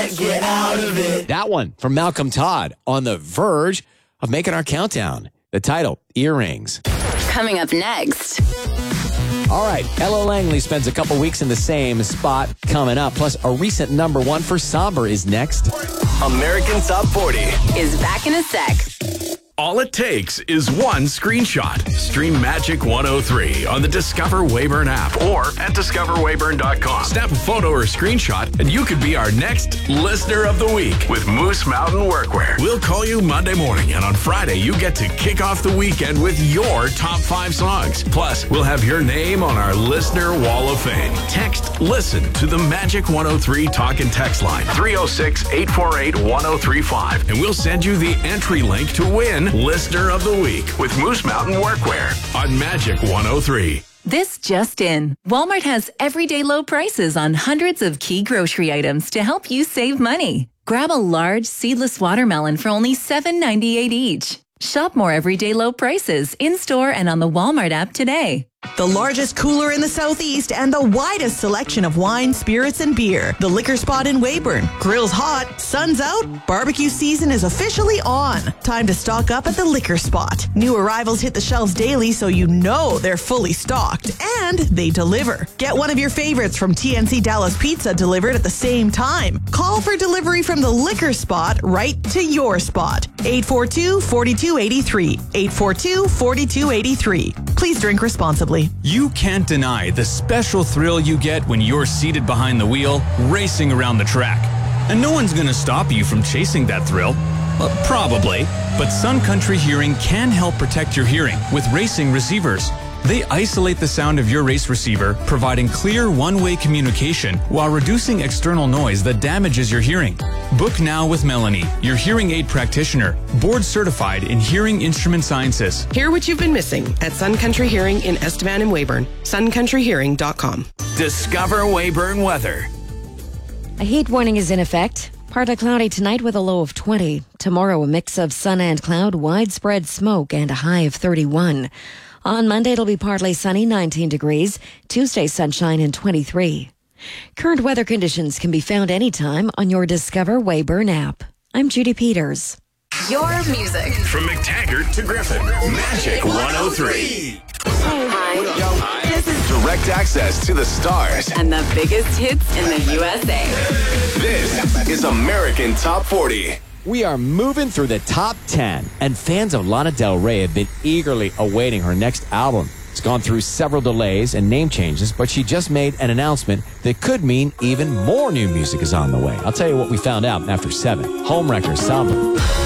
can't get out of it. That one from Malcolm Todd on the verge of making our countdown. The title, Earrings. Coming up next. All right, Ella Langley spends a couple weeks in the same spot coming up. Plus, a recent number one for Somber is next. American Top 40 Is back in a sec. All it takes is one screenshot. Stream Magic 103 on the Discover Weyburn app or at discoverweyburn.com. Snap a photo or screenshot and you could be our next Listener of the Week with Moose Mountain Workwear. We'll call you Monday morning, and on Friday you get to kick off the weekend with your top 5 songs. Plus, we'll have your name on our Listener Wall of Fame. Text LISTEN to the Magic 103 talk and text line 306-848-1035 and we'll send you the entry link to win Listener of the Week with Moose Mountain Workwear on Magic 103. This just in. Walmart has everyday low prices on hundreds of key grocery items to help you save money. Grab a large seedless watermelon for only $7.98 each. Shop more everyday low prices in-store and on the Walmart app today. The largest cooler in the Southeast and the widest selection of wine, spirits, and beer. The Liquor Spot in Weyburn. Grill's hot, sun's out, barbecue season is officially on. Time to stock up at the Liquor Spot. New arrivals hit the shelves daily, so you know they're fully stocked. And they deliver. Get one of your favorites from TNC Dallas Pizza delivered at the same time. Call for delivery from the Liquor Spot right to your spot. 842-4283. 842-4283. Please drink responsibly. You can't deny the special thrill you get when you're seated behind the wheel, racing around the track. And no one's going to stop you from chasing that thrill. Probably. But Sun Country Hearing can help protect your hearing with racing receivers. They isolate the sound of your race receiver, providing clear one-way communication while reducing external noise that damages your hearing. Book now with Melanie, your hearing aid practitioner, board certified in hearing instrument sciences. Hear what you've been missing at Sun Country Hearing in Estevan and Weyburn. suncountryhearing.com. Discover Weyburn weather. A heat warning is in effect. Partly cloudy tonight with a low of 20. Tomorrow, a mix of sun and cloud, widespread smoke, and a high of 31. On Monday, it'll be partly sunny, 19 degrees. Tuesday, sunshine and 23. Current weather conditions can be found anytime on your Discover Weyburn app. I'm Judy Peters. Your music. From McTaggart to Griffin, Magic 103. Hi. This is direct access to the stars. And the biggest hits in the USA. This is American Top 40. We are moving through the top 10, and fans of Lana Del Rey have been eagerly awaiting her next album. It's gone through several delays and name changes, but she just made an announcement that could mean even more new music is on the way. I'll tell you what we found out after 7. Homewrecker, Samba.